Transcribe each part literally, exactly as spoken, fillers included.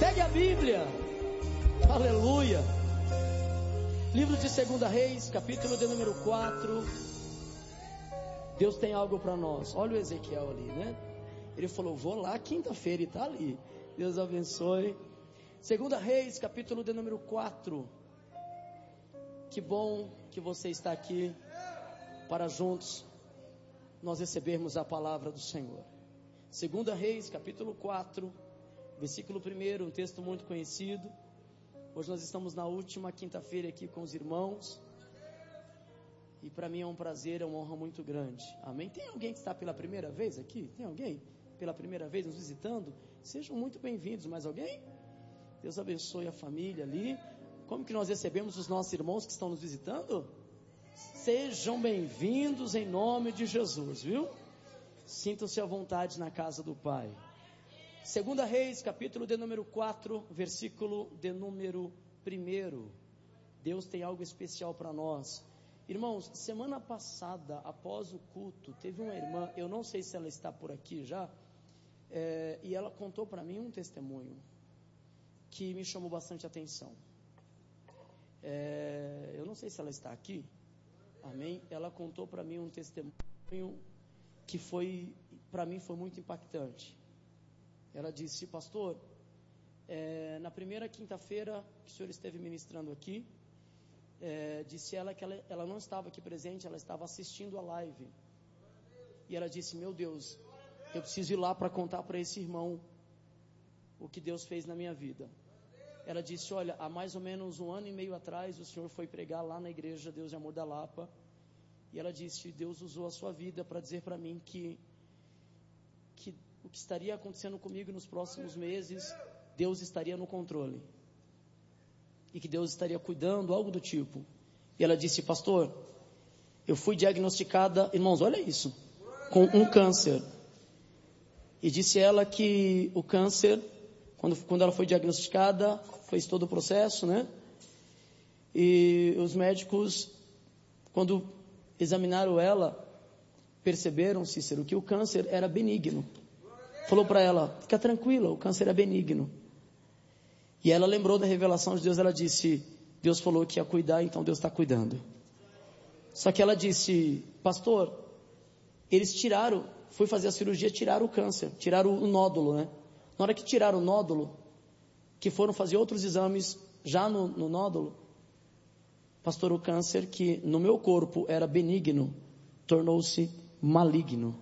Pegue a Bíblia. Aleluia. Livro de Segunda Reis, capítulo de número quatro. Deus tem algo para nós. Olha o Ezequiel ali, né? Ele falou, vou lá quinta-feira, e está ali. Deus abençoe. Segunda Reis, capítulo de número quatro. Que bom que você está aqui para juntos nós recebermos a palavra do Senhor. Segunda Reis, capítulo quatro, versículo um, um texto muito conhecido. Hoje nós estamos na última quinta-feira aqui com os irmãos. E para mim é um prazer, é uma honra muito grande. Amém? Tem alguém que está pela primeira vez aqui? Tem alguém pela primeira vez nos visitando? Sejam muito bem-vindos. Mais alguém? Deus abençoe a família ali. Como que nós recebemos os nossos irmãos que estão nos visitando? Sejam bem-vindos em nome de Jesus, viu? Sintam-se à vontade na casa do Pai. Segunda Reis, capítulo de número quatro, versículo de número um. Deus tem algo especial para nós. Irmãos, semana passada, após o culto, teve uma irmã, eu não sei se ela está por aqui já, é, e ela contou para mim um testemunho que me chamou bastante atenção. É, eu não sei se ela está aqui, amém? Ela contou para mim um testemunho que foi, para mim foi muito impactante. Ela disse, pastor, é, na primeira quinta-feira que o senhor esteve ministrando aqui, é, disse ela que ela, ela não estava aqui presente, ela estava assistindo a live. E ela disse, meu Deus, eu preciso ir lá para contar para esse irmão o que Deus fez na minha vida. Ela disse, olha, há mais ou menos um ano e meio atrás, o senhor foi pregar lá na igreja Deus de Amor da Lapa. E ela disse, Deus usou a sua vida para dizer para mim que, que o que estaria acontecendo comigo nos próximos meses, Deus estaria no controle. E que Deus estaria cuidando, algo do tipo. E ela disse, pastor, eu fui diagnosticada, irmãos, olha isso, com um câncer. E disse ela que o câncer, quando, quando ela foi diagnosticada, fez todo o processo, né? E os médicos, quando examinaram ela, perceberam, Cícero, que o câncer era benigno. Falou para ela, fica tranquila, o câncer é benigno. E ela lembrou da revelação de Deus, ela disse, Deus falou que ia cuidar, então Deus está cuidando. Só que ela disse, pastor, eles tiraram, fui fazer a cirurgia, tiraram o câncer, tiraram o nódulo, né? Na hora que tiraram o nódulo, que foram fazer outros exames já no, no nódulo, pastor, o câncer que no meu corpo era benigno, tornou-se maligno.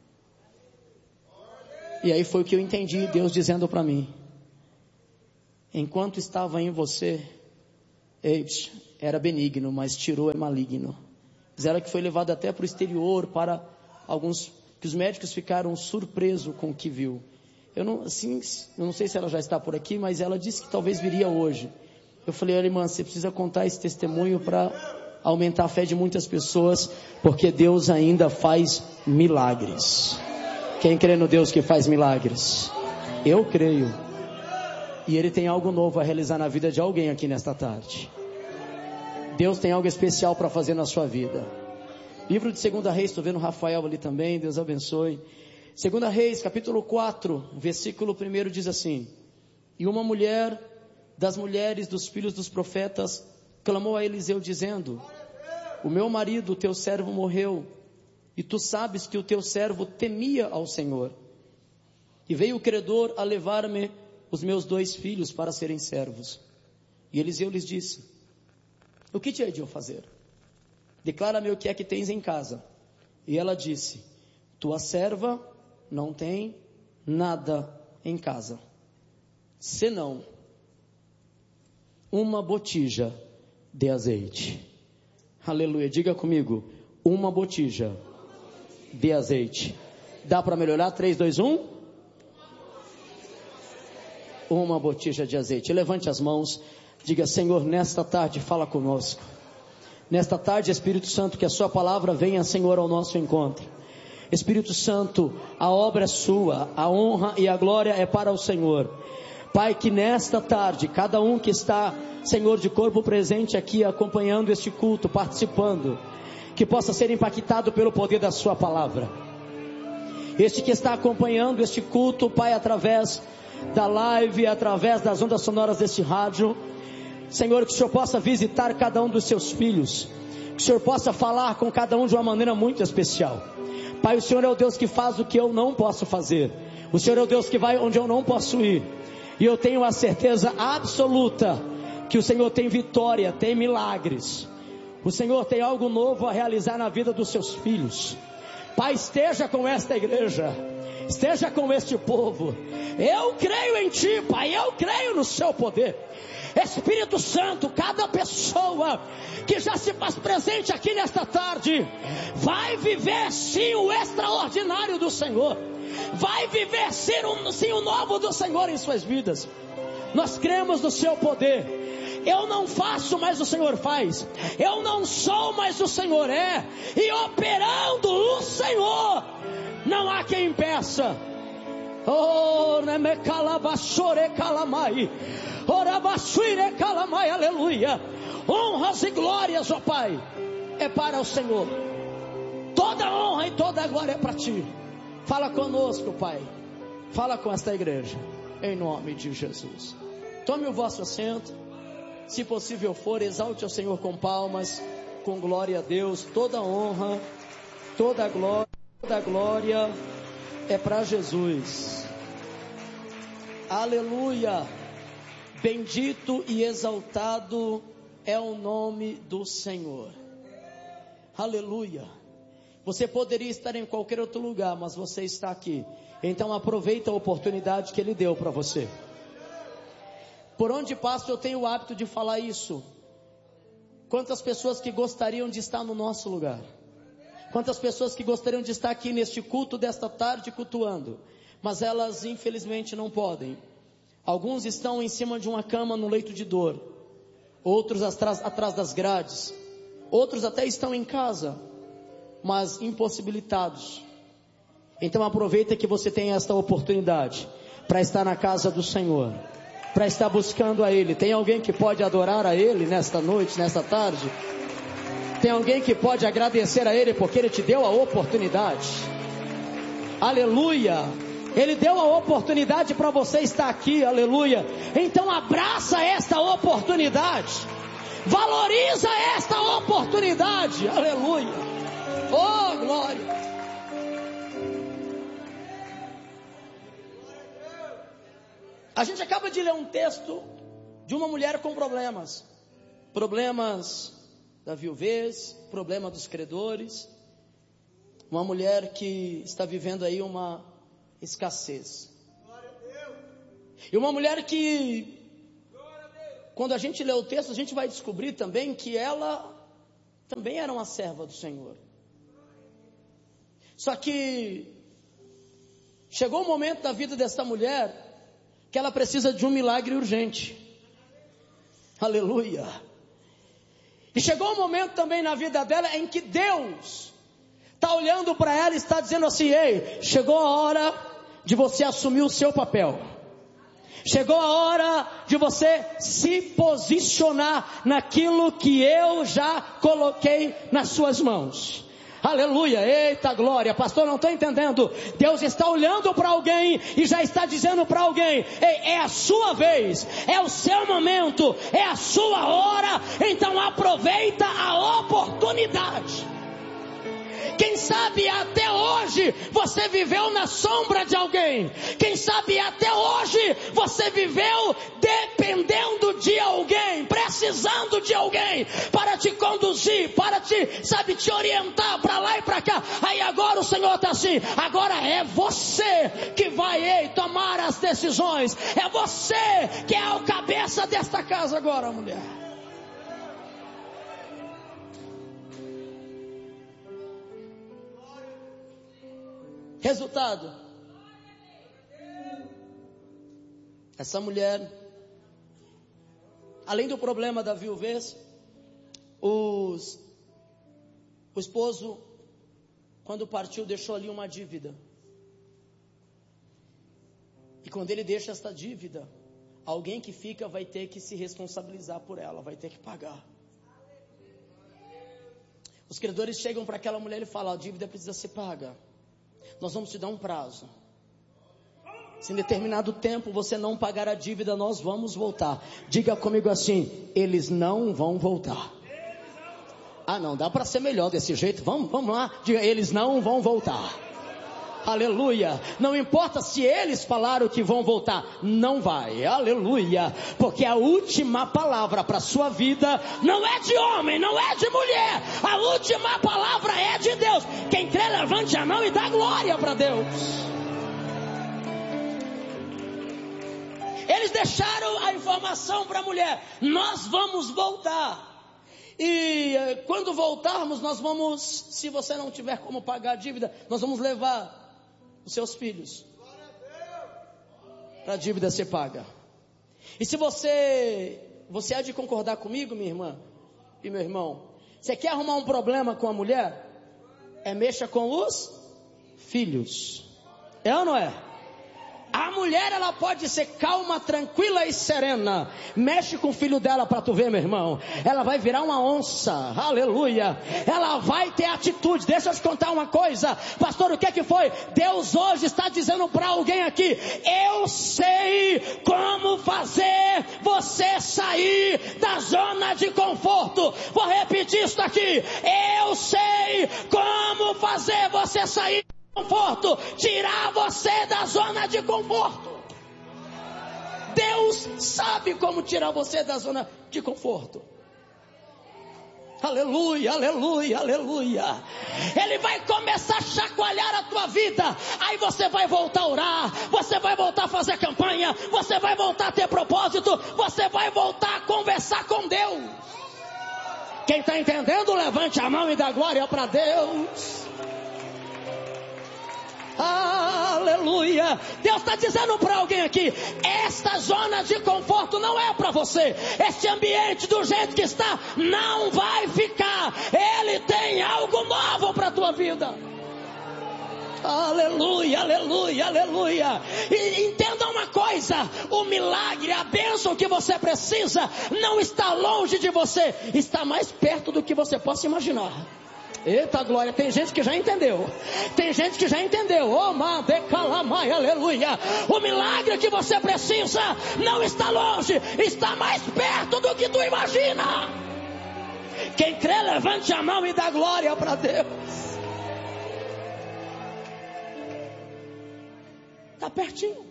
E aí foi o que eu entendi, Deus dizendo para mim, enquanto estava em você, era benigno, mas tirou, é maligno. Disseram que foi levado até para o exterior, para alguns, que os médicos ficaram surpresos com o que viu. Eu não, assim, eu não sei se ela já está por aqui, mas ela disse que talvez viria hoje. Eu falei, olha irmã, você precisa contar esse testemunho para aumentar a fé de muitas pessoas, porque Deus ainda faz milagres. Quem crê no Deus que faz milagres? Eu creio. E Ele tem algo novo a realizar na vida de alguém aqui nesta tarde. Deus tem algo especial para fazer na sua vida. Livro de Segunda Reis, estou vendo o Rafael ali também, Deus abençoe. Segunda Reis, capítulo quatro, versículo um diz assim, e uma mulher das mulheres dos filhos dos profetas clamou a Eliseu dizendo, o meu marido, teu servo, morreu, e tu sabes que o teu servo temia ao Senhor. E veio o credor a levar-me os meus dois filhos para serem servos. E Eliseu lhes disse, o que te hei de eu fazer? Declara-me o que é que tens em casa. E ela disse, tua serva não tem nada em casa, senão uma botija de azeite. Aleluia, diga comigo, uma botija de azeite. Dá para melhorar? três, dois, um. Uma botija de azeite. Levante as mãos, diga, Senhor, nesta tarde fala conosco. Nesta tarde, Espírito Santo, que a sua palavra venha, Senhor, ao nosso encontro. Espírito Santo, a obra é sua, a honra e a glória é para o Senhor. Pai, que nesta tarde, cada um que está, Senhor, de corpo presente aqui, acompanhando este culto, participando, que possa ser impactado pelo poder da sua palavra. Este que está acompanhando este culto, Pai, através da live, através das ondas sonoras deste rádio. Senhor, que o Senhor possa visitar cada um dos seus filhos, que o Senhor possa falar com cada um de uma maneira muito especial. Pai, o Senhor é o Deus que faz o que eu não posso fazer, o Senhor é o Deus que vai onde eu não posso ir, e eu tenho a certeza absoluta que o Senhor tem vitória, tem milagres, o Senhor tem algo novo a realizar na vida dos seus filhos. Pai, esteja com esta igreja, esteja com este povo. Eu creio em Ti, Pai, eu creio no Seu poder. Espírito Santo, cada pessoa que já se faz presente aqui nesta tarde, vai viver sim o extraordinário do Senhor, vai viver sim o, sim o novo do Senhor em suas vidas. Nós cremos no Seu poder. Eu não faço, mas o Senhor faz. Eu não sou, mas o Senhor é. E operando o Senhor, não há quem impeça. Oh, neme calabashore calamai, orabashire calamai, aleluia. Honras e glórias, ó Pai, é para o Senhor. Toda honra e toda glória é para Ti. Fala conosco, Pai. Fala com esta igreja, em nome de Jesus. Tome o vosso assento. Se possível for, exalte ao Senhor com palmas, com glória a Deus. Toda honra, toda glória, toda glória é para Jesus. Aleluia. Bendito e exaltado é o nome do Senhor. Aleluia. Você poderia estar em qualquer outro lugar, mas você está aqui. Então aproveita a oportunidade que Ele deu para você. Por onde passo eu tenho o hábito de falar isso. Quantas pessoas que gostariam de estar no nosso lugar? Quantas pessoas que gostariam de estar aqui neste culto desta tarde cultuando, mas elas infelizmente não podem. Alguns estão em cima de uma cama no leito de dor, outros atrás, atrás das grades, outros até estão em casa, mas impossibilitados. Então aproveita que você tem esta oportunidade para estar na casa do Senhor, para estar buscando a Ele. Tem alguém que pode adorar a Ele nesta noite, nesta tarde? Tem alguém que pode agradecer a Ele porque Ele te deu a oportunidade? Aleluia! Ele deu a oportunidade para você estar aqui, aleluia. Então abraça esta oportunidade, valoriza esta oportunidade, aleluia. Oh, glória! A gente acaba de ler um texto de uma mulher com problemas. Problemas da viuvez, problema dos credores. Uma mulher que está vivendo aí uma escassez. E uma mulher que, quando a gente lê o texto, a gente vai descobrir também que ela também era uma serva do Senhor. Só que chegou um momento da vida desta mulher que ela precisa de um milagre urgente. Aleluia. E chegou um momento também na vida dela em que Deus está olhando para ela e está dizendo assim: ei, chegou a hora de você assumir o seu papel. Chegou a hora de você se posicionar naquilo que eu já coloquei nas suas mãos. Aleluia, eita glória, pastor, não estou entendendo. Deus está olhando para alguém e já está dizendo para alguém: ei, é a sua vez, é o seu momento, é a sua hora, então aproveita a oportunidade. Quem sabe até hoje você viveu na sombra de alguém. Quem sabe até hoje você viveu dependendo de alguém, precisando de alguém para te conduzir, para te, sabe, te orientar para lá e para cá. Aí agora o Senhor está assim: agora é você que vai ei, tomar as decisões. É você que é a cabeça desta casa agora, mulher. Resultado: essa mulher, além do problema da viuvez, os, o esposo, quando partiu, deixou ali uma dívida. E quando ele deixa esta dívida, alguém que fica vai ter que se responsabilizar por ela, vai ter que pagar. Os credores chegam para aquela mulher e falam: a dívida precisa ser paga. Nós vamos te dar um prazo. Se em determinado tempo você não pagar a dívida, nós vamos voltar. Diga comigo assim: eles não vão voltar. Ah, não, dá para ser melhor desse jeito. Vamos, vamos lá. Diga: eles não vão voltar. Aleluia. Não importa se eles falaram que vão voltar, não vai. Aleluia. Porque a última palavra para a sua vida não é de homem, não é de mulher. A última palavra é de Deus. Quem crê, levante a mão e dá glória para Deus. Eles deixaram a informação para a mulher: nós vamos voltar. E quando voltarmos, nós vamos, se você não tiver como pagar a dívida, nós vamos levar os seus filhos para a dívida ser paga. E se você, você há de concordar comigo, minha irmã e meu irmão, você quer arrumar um problema com a mulher? É mexa com os filhos. É ou não é? A mulher, ela pode ser calma, tranquila e serena. Mexe com o filho dela para tu ver, meu irmão. Ela vai virar uma onça. Aleluia. Ela vai ter atitude. Deixa eu te contar uma coisa. Pastor, o que é que foi? Deus hoje está dizendo para alguém aqui: eu sei como fazer você sair da zona de conforto. Vou repetir isso aqui. Eu sei como fazer você sair conforto, tirar você da zona de conforto. Deus sabe como tirar você da zona de conforto. Aleluia, aleluia, aleluia. Ele vai começar a chacoalhar a tua vida. Aí você vai voltar a orar, você vai voltar a fazer campanha, você vai voltar a ter propósito, você vai voltar a conversar com Deus. Quem está entendendo, levante a mão e dá glória para Deus. Aleluia. Deus está dizendo para alguém aqui: esta zona de conforto não é para você. Este ambiente do jeito que está não vai ficar. Ele tem algo novo para a tua vida. Aleluia, aleluia, aleluia. E entenda uma coisa: o milagre, a bênção que você precisa não está longe de você, está mais perto do que você possa imaginar. Eita glória, tem gente que já entendeu. Tem gente que já entendeu. Oh, madecalamai, aleluia. O milagre que você precisa não está longe, está mais perto do que tu imagina. Quem crê, levante a mão e dá glória para Deus. Está pertinho.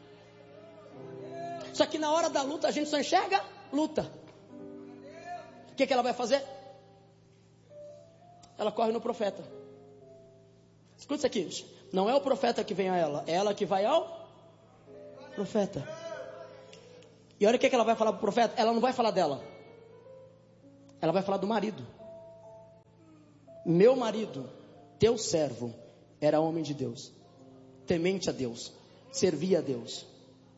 Só que na hora da luta a gente só enxerga luta. O que, que ela vai fazer? Ela corre no profeta. Escuta isso aqui. Não é o profeta que vem a ela, é ela que vai ao profeta. E olha o que ela vai falar para o profeta. Ela não vai falar dela, ela vai falar do marido. Meu marido, teu servo, era homem de Deus, temente a Deus, servia a Deus.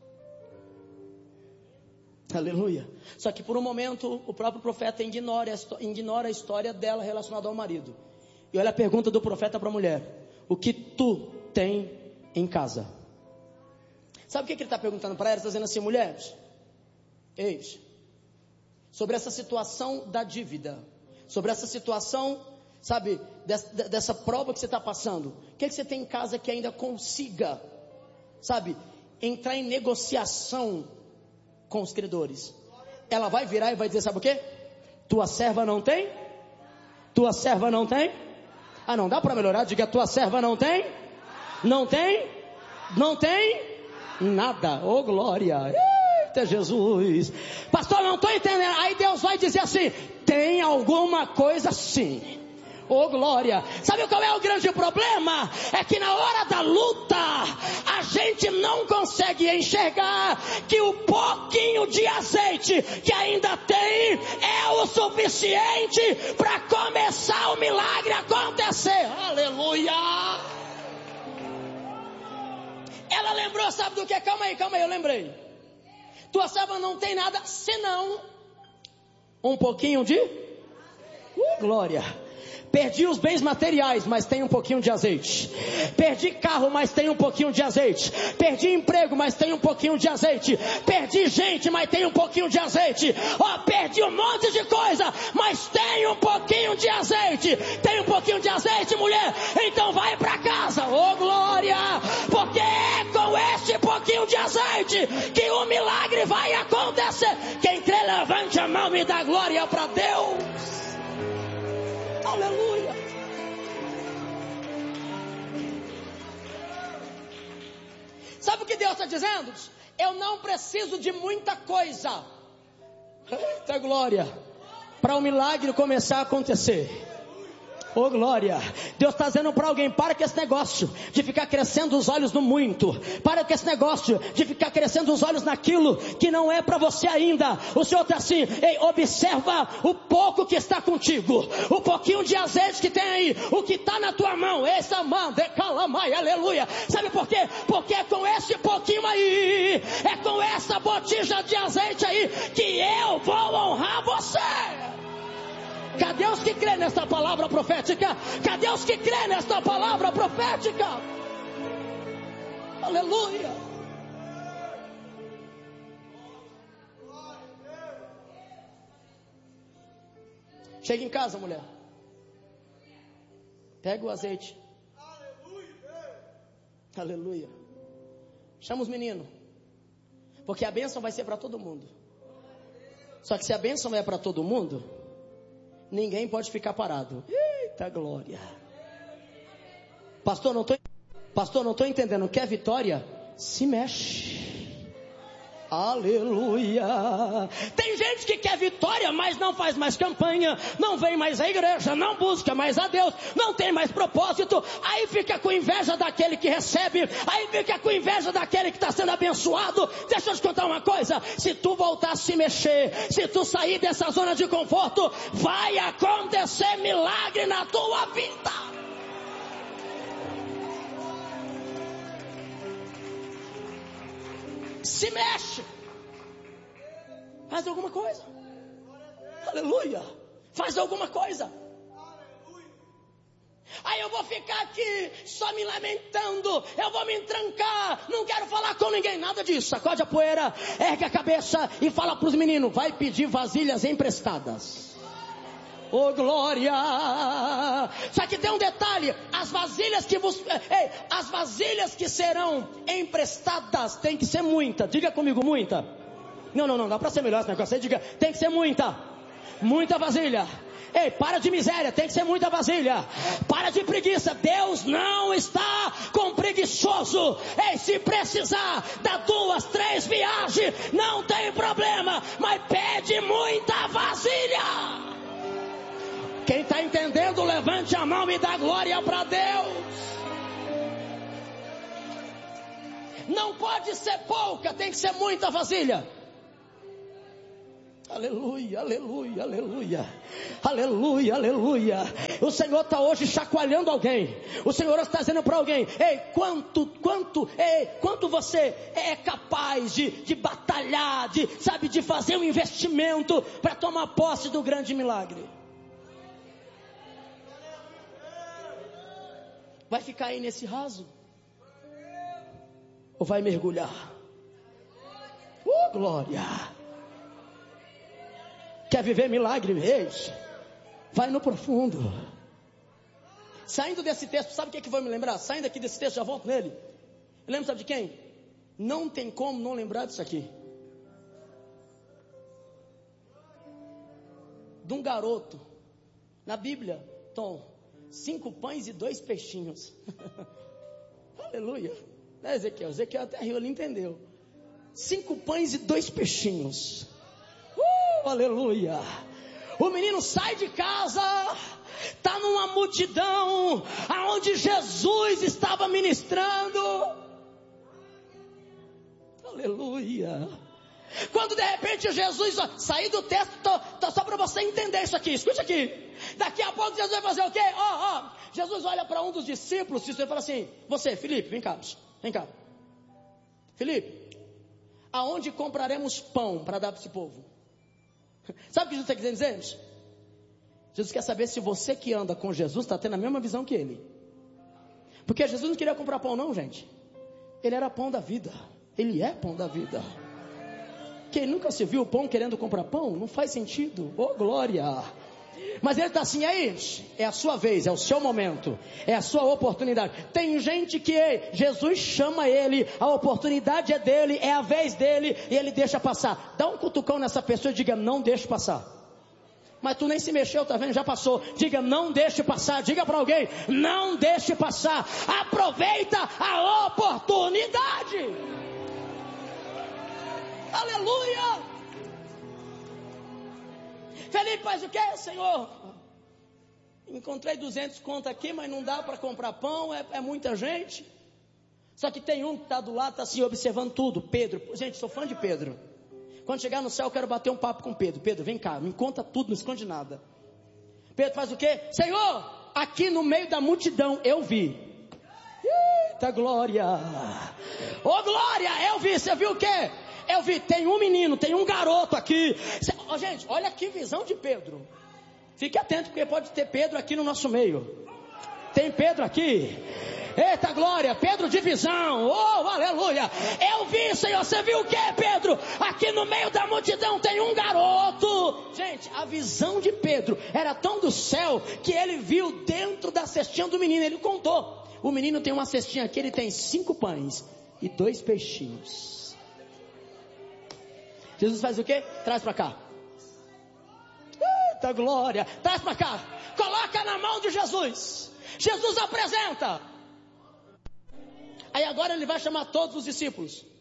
Aleluia. Só que por um momento o próprio profeta ignora, ignora a história dela relacionada ao marido. E olha a pergunta do profeta para a mulher: o que tu tem em casa? Sabe o que, que ele está perguntando para ela? Ele está dizendo assim: mulheres, eis, sobre essa situação da dívida, sobre essa situação, sabe, dessa, dessa prova que você está passando, o que, que você tem em casa que ainda consiga, sabe, entrar em negociação com os credores? Ela vai virar e vai dizer: sabe o que? Tua serva não tem? Tua serva não tem? Ah, não dá para melhorar? Diga: tua serva não tem? Não tem? Não tem? Nada. Oh glória. Eita Jesus. Pastor, não estou entendendo. Aí Deus vai dizer assim: tem alguma coisa sim. Oh glória. Sabe qual é o grande problema? É que na hora da luta a gente não consegue enxergar que o pouquinho de azeite que ainda tem é o suficiente para começar o milagre a acontecer. Aleluia. Ela lembrou, sabe do que? Calma aí, calma aí, eu lembrei. Tua serva não tem nada senão um pouquinho de uh, glória. Perdi os bens materiais, mas tem um pouquinho de azeite. Perdi carro, mas tem um pouquinho de azeite. Perdi emprego, mas tem um pouquinho de azeite. Perdi gente, mas tem um pouquinho de azeite. Oh, perdi um monte de coisa, mas tem um pouquinho de azeite. Tem um pouquinho de azeite, mulher? Então vai para casa. Oh glória! Porque é com com esse pouquinho de azeite que o milagre vai acontecer. Quem crê, levante a mão e dá glória para Deus. Aleluia. Sabe o que Deus está dizendo? Eu não preciso de muita coisa. Eita glória. Para o milagre começar a acontecer. Oh glória, Deus está dizendo para alguém: para com esse negócio de ficar crescendo os olhos no muito, para com esse negócio de ficar crescendo os olhos naquilo que não é para você ainda. O Senhor está assim: ei, observa o pouco que está contigo, o pouquinho de azeite que tem aí, o que está na tua mão, essa mão, decalamai, aleluia. Sabe por quê? Porque é com esse pouquinho aí, é com essa botija de azeite aí que eu vou honrar você. Cadê os que crê nesta palavra profética? Cadê os que crê nesta palavra profética? Aleluia. Chega em casa, mulher. Pega o azeite. Aleluia. Chama os meninos. Porque a bênção vai ser para todo mundo. Só que se a bênção é para todo mundo, ninguém pode ficar parado. Eita glória. Pastor, não estou Pastor, não estou entendendo. Quer vitória? Se mexe. Aleluia. Tem gente que quer vitória, mas não faz mais campanha, não vem mais à igreja, não busca mais a Deus, não tem mais propósito. Aí fica com inveja daquele que recebe, aí fica com inveja daquele que está sendo abençoado. Deixa eu te contar uma coisa: se tu voltar a se mexer, se tu sair dessa zona de conforto, vai acontecer milagre na tua vida. Se mexe. Faz alguma coisa. Aleluia. Faz alguma coisa. Aí eu vou ficar aqui só me lamentando, eu vou me entrancar, não quero falar com ninguém, nada disso. Sacode a poeira, ergue a cabeça e fala para os meninos: vai pedir vasilhas emprestadas. Oh glória. Só que tem um detalhe: as vasilhas que vos, ei, as vasilhas que serão emprestadas tem que ser muita. Diga comigo, muita. Não, não, não, dá para ser melhor esse negócio aí. Diga, tem que ser muita. Muita vasilha. Ei, para de miséria, tem que ser muita vasilha. Para de preguiça, Deus não está com preguiçoso. Ei, se precisar dar duas, três viagens, não tem problema, mas pede muita vasilha. Quem está entendendo, levante a mão e dá glória para Deus. Não pode ser pouca, tem que ser muita vasilha. Aleluia, aleluia, aleluia. Aleluia, aleluia. O Senhor está hoje chacoalhando alguém. O Senhor está dizendo para alguém: ei, quanto, quanto, ei, quanto você é capaz de, de batalhar, de, sabe, de fazer um investimento para tomar posse do grande milagre. Vai ficar aí nesse raso? Ou vai mergulhar? Oh, glória! Quer viver milagre mesmo? Vai no profundo. Saindo desse texto, sabe o que é que vai me lembrar? Saindo aqui desse texto, já volto nele. Eu lembro, sabe de quem? Não tem como não lembrar disso aqui. De um garoto. Na Bíblia, Tom. Cinco pães e dois peixinhos. Aleluia. Não é Ezequiel? Ezequiel até riu, ele entendeu. Cinco pães e dois peixinhos. Uh, aleluia. O menino sai de casa, está numa multidão, aonde Jesus estava ministrando. Aleluia. Quando de repente Jesus, ó, sair do texto, tô, tô só para você entender isso aqui, escute aqui. Daqui a pouco Jesus vai fazer o quê? Ó, ó, Jesus olha para um dos discípulos e fala assim: você, Felipe, vem cá, vem cá. Felipe, aonde compraremos pão para dar para esse povo? Sabe o que Jesus está querendo dizer? Jesus quer saber se você que anda com Jesus está tendo a mesma visão que ele. Porque Jesus não queria comprar pão não, gente. Ele era pão da vida. Ele é pão da vida. Quem nunca se viu pão querendo comprar pão, não faz sentido. Oh glória. Mas ele está assim, aí, é a sua vez, é o seu momento, é a sua oportunidade. Tem gente que Jesus chama ele, a oportunidade é dele, é a vez dele, e ele deixa passar. Dá um cutucão nessa pessoa e diga, não deixe passar. Mas tu nem se mexeu, tá vendo? Já passou. Diga, não deixe passar. Diga para alguém, não deixe passar. Aproveita a oportunidade. Aleluia. Felipe faz o que, Senhor? Encontrei duzentos conto aqui, mas não dá para comprar pão, é, é muita gente. Só que tem um que está do lado, está assim, observando tudo. Pedro, gente, sou fã de Pedro. Quando chegar no céu, eu quero bater um papo com Pedro. Pedro, vem cá, me conta tudo, não esconde nada. Pedro faz o quê? Senhor, aqui no meio da multidão, eu vi. Eita glória. Ô oh, glória, eu vi, você viu o quê? Eu vi, tem um menino, tem um garoto aqui. Oh, gente, olha que visão de Pedro. Fique atento, porque pode ter Pedro aqui no nosso meio. Tem Pedro aqui. Eita glória, Pedro de visão. Oh, aleluia. Eu vi, Senhor, você viu o que, Pedro? Aqui no meio da multidão tem um garoto. Gente, a visão de Pedro era tão do céu que ele viu dentro da cestinha do menino. Ele contou. O menino tem uma cestinha aqui, ele tem cinco pães e dois peixinhos. Jesus faz o quê? Traz para cá. Eita glória. Traz para cá. Coloca na mão de Jesus. Jesus apresenta. Aí agora ele vai chamar todos os discípulos.